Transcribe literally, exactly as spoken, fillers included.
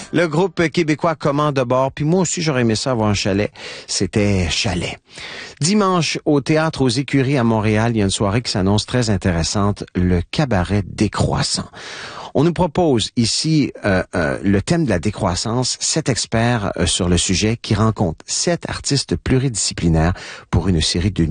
Le groupe québécois Commande de bord, puis moi aussi j'aurais aimé ça avoir un chalet, c'était Chalet. Dimanche, au Théâtre aux Écuries à Montréal, il y a une soirée qui s'annonce très intéressante, le cabaret décroissant. On nous propose ici euh, euh, le thème de la décroissance, sept experts euh, sur le sujet qui rencontrent sept artistes pluridisciplinaires pour une série de